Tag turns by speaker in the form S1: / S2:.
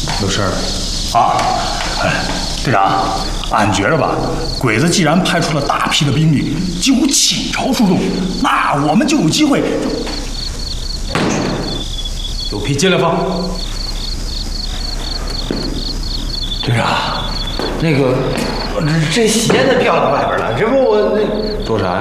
S1: 有事儿啊？队长，俺觉着吧，鬼子既然派出了大批的兵力，几乎倾巢出动，那我们就有机会。
S2: 有批接来放。
S3: 队长，那个这鞋子掉到外边了，这不我那
S2: 多啥呀？